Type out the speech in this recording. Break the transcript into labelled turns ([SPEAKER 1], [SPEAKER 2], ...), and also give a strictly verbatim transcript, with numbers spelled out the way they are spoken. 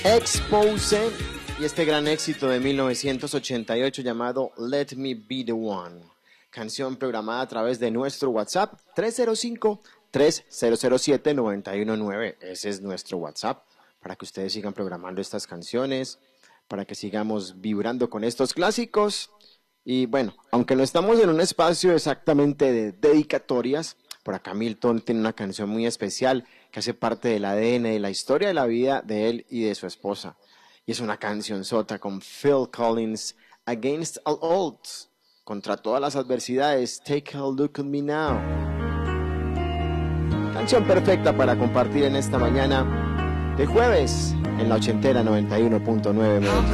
[SPEAKER 1] Expose y este gran éxito de mil novecientos ochenta y ocho llamado Let Me Be The One, canción programada a través de nuestro WhatsApp tres cero cinco, tres cero cero siete, nueve uno nueve. Ese es nuestro WhatsApp para que ustedes sigan programando estas canciones, para que sigamos vibrando con estos clásicos. Y bueno, aunque no estamos en un espacio exactamente de dedicatorias, por acá Milton tiene una canción muy especial que hace parte del A D N de la historia de la vida de él y de su esposa. Y es una canción sota con Phil Collins, Against All Odds, contra todas las adversidades, Take a Look at Me Now. Canción perfecta para compartir en esta mañana de jueves en la ochentera noventa y uno punto nueve.